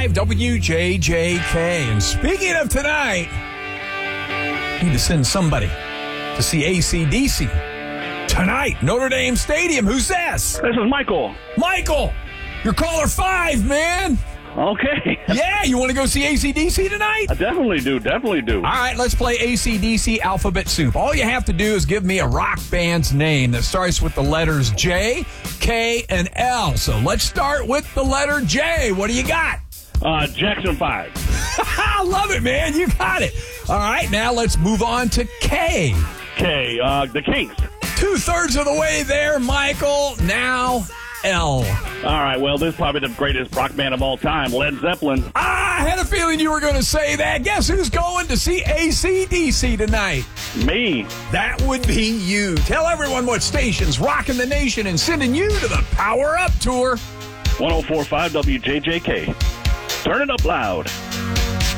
WJJK. And speaking of tonight, need to send somebody to see AC/DC tonight, Notre Dame Stadium. Who's this? This is Michael. Michael, you're caller 5, man. Okay. Yeah, you want to go see AC/DC tonight? I definitely do. All right, let's play AC/DC Alphabet Soup. All you have to do is give me a rock band's name that starts with the letters J, K, and L. So let's start with the letter J. What do you got? Jackson 5. I love it, man. You got it. All right, now let's move on to K. K, the Kinks. 2/3 of the way there, Michael. Now L. All right, well, this is probably the greatest rock band of all time, Led Zeppelin. I had a feeling you were going to say that. Guess who's going to see AC/DC tonight? Me. That would be you. Tell everyone what station's rocking the nation and sending you to the Power Up Tour. 104.5 WJJK. Turn it up loud.